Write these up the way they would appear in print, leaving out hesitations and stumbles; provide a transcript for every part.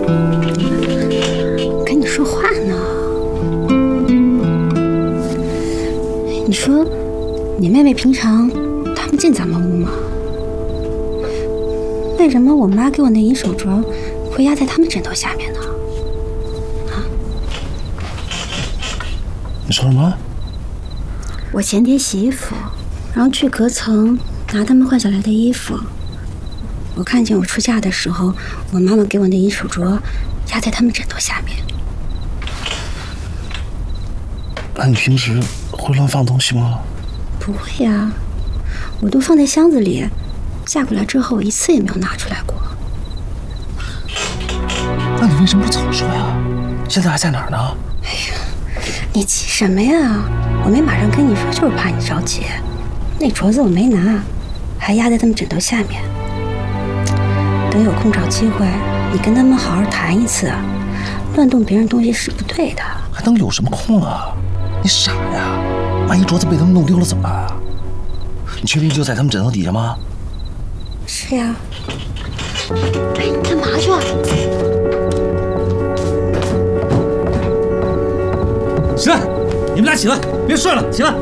跟你说话呢。你说，你妹妹平常她们进咱们屋吗？为什么我妈给我那银手镯会压在他们枕头下面呢？啊？ 你说什么？ 我前天洗衣服，然后去隔层拿他们换下来的衣服。我看见我出嫁的时候，我妈妈给我那银手镯压在他们枕头下面。 那你平时会乱放东西吗？ 不会呀，我都放在箱子里，嫁过来之后一次也没有拿出来过。 那你为什么不早说呀？现在还在哪儿呢？ 哎呀，你急什么呀？我没马上跟你说，就是怕你着急。那镯子我没拿，还压在他们枕头下面。等有空找机会，你跟他们好好谈一次。乱动别人东西是不对的。 还能有什么空啊？你傻呀？万一镯子被他们弄丢了怎么办啊？你确定就在他们枕头底下吗？ 是呀。哎，你干嘛去啊？ 起来，你们俩起来，别睡了，起来。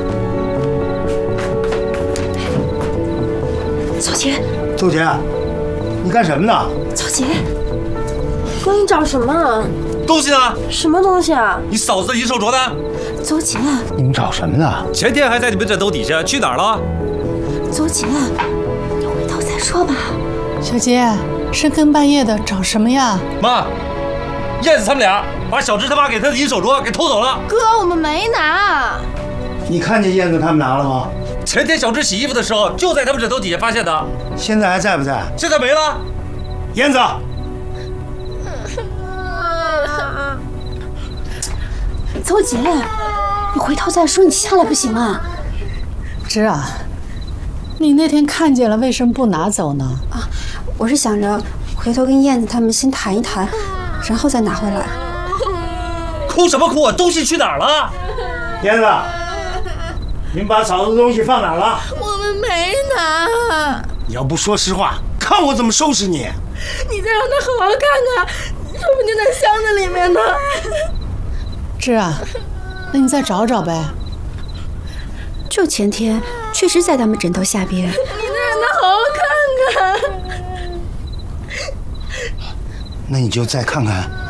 邹杰， 邹杰，你干什么呢？ 邹杰， 哥，你找什么？ 东西呢？ 什么东西啊？ 你嫂子的银手镯呢？ 邹杰， 你们找什么呢？ 前天还在你们枕头底下，去哪儿了？ 邹杰，你回头再说吧。 小杰，深更半夜的找什么呀？ 妈，燕子他们俩把小芝他妈给他的银手镯给偷走了。 哥，我们没拿。 你看见燕子他们拿了吗？ 前天小芝洗衣服的时候，就在他们枕头底下发现的。 现在还在不在？ 现在没了。 燕子， 邹杰，你回头再说，你下来不行吗？ 芝啊，你那天看见了，为什么不拿走呢？ 啊，我是想着回头跟燕子他们先谈一谈，然后再拿回来。 哭什么哭啊？东西去哪儿了？ 燕子，你们把嫂子的东西放哪儿了？ 我们没拿。 你要不说实话，看我怎么收拾你！ 你再让他好好看看，说不定在箱子里面呢。 芝啊，那你再找找呗。 就前天，确实在他们枕头下边。 你再让他好好看看。 那你就再看看